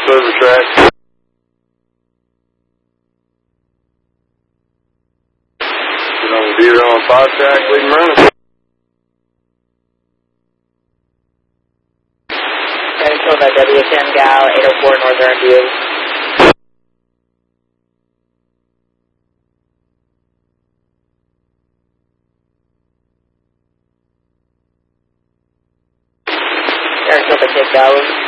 service track. Deer on 5 track, leading running. Until the W10 Gal 804 Northern View. Until the Kid Gal.